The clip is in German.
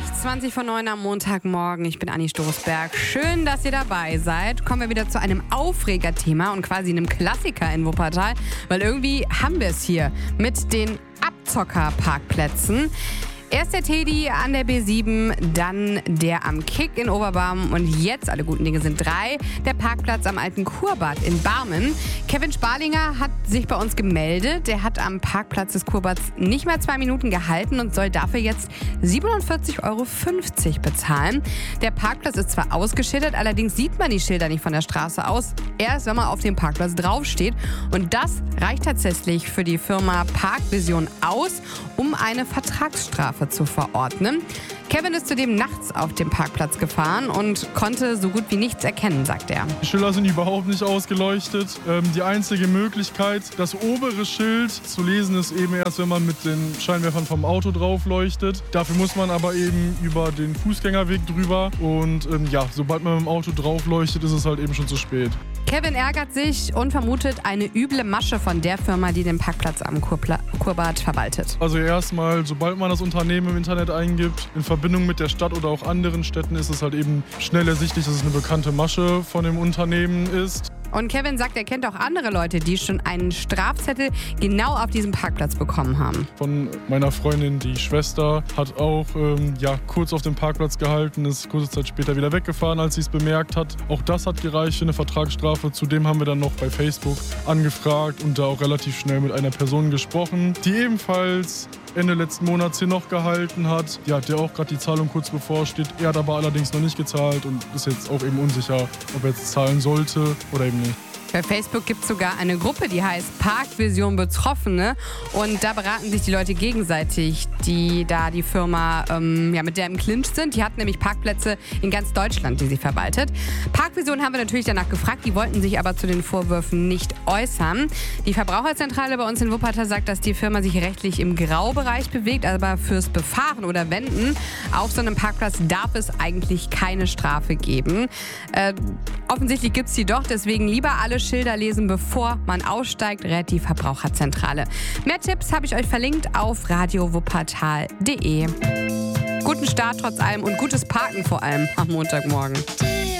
erreicht, 20:09 am Montagmorgen. Ich bin Anni Stoßberg. Schön, dass ihr dabei seid. Kommen wir wieder zu einem Aufregerthema und quasi einem Klassiker in Wuppertal, weil irgendwie haben wir es hier mit den Abzockerparkplätzen. Erst der Teddy an der B7, dann der am Kick in Oberbarm und jetzt, alle guten Dinge sind 3, der Parkplatz am alten Kurbad in Barmen. Kevin Sparlinger hat sich bei uns gemeldet. Der hat am Parkplatz des Kurbads nicht mal 2 Minuten gehalten und soll dafür jetzt 47,50 € bezahlen. Der Parkplatz ist zwar ausgeschildert, allerdings sieht man die Schilder nicht von der Straße aus. Erst wenn man auf dem Parkplatz draufsteht. Und das reicht tatsächlich für die Firma Parkvision aus, um eine Vertragsstrafe zu verordnen. Kevin ist zudem nachts auf dem Parkplatz gefahren und konnte so gut wie nichts erkennen, sagt er. Die Schilder sind überhaupt nicht ausgeleuchtet. Die einzige Möglichkeit, das obere Schild zu lesen, ist eben erst, wenn man mit den Scheinwerfern vom Auto drauf leuchtet. Dafür muss man aber eben über den Fußgängerweg drüber. Und sobald man mit dem Auto drauf leuchtet, ist es halt eben schon zu spät. Kevin ärgert sich und vermutet eine üble Masche von der Firma, die den Parkplatz am Kurbad verwaltet. Also erstmal, sobald man das Unternehmen im Internet eingibt, in Verbindung mit der Stadt oder auch anderen Städten, ist es halt eben schnell ersichtlich, dass es eine bekannte Masche von dem Unternehmen ist. Und Kevin sagt, er kennt auch andere Leute, die schon einen Strafzettel genau auf diesem Parkplatz bekommen haben. Von meiner Freundin, die Schwester, hat auch kurz auf dem Parkplatz gehalten, ist kurze Zeit später wieder weggefahren, als sie es bemerkt hat. Auch das hat gereicht für eine Vertragsstrafe. Zudem haben wir dann noch bei Facebook angefragt und da auch relativ schnell mit einer Person gesprochen, die ebenfalls Ende letzten Monats hier noch gehalten hat. Ja, der auch gerade die Zahlung kurz bevorsteht. Er hat aber allerdings noch nicht gezahlt und ist jetzt auch eben unsicher, ob er jetzt zahlen sollte oder eben nicht. Bei Facebook gibt es sogar eine Gruppe, die heißt Parkvision Betroffene. Und da beraten sich die Leute gegenseitig, die da die Firma mit der im Clinch sind. Die hat nämlich Parkplätze in ganz Deutschland, die sie verwaltet. Parkvision haben wir natürlich danach gefragt. Die wollten sich aber zu den Vorwürfen nicht äußern. Die Verbraucherzentrale bei uns in Wuppertal sagt, dass die Firma sich rechtlich im Graubereich bewegt. Aber fürs Befahren oder Wenden auf so einem Parkplatz darf es eigentlich keine Strafe geben. Offensichtlich gibt es die doch, deswegen lieber alle Schilder lesen, bevor man aussteigt, rät die Verbraucherzentrale. Mehr Tipps habe ich euch verlinkt auf radiowuppertal.de. Guten Start trotz allem und gutes Parken vor allem am Montagmorgen.